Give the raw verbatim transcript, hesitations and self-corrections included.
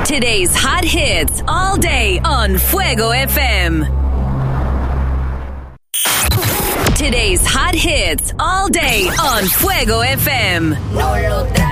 Today's hot hits all day on Fuego F M. Today's hot hits all day on Fuego F M. No lo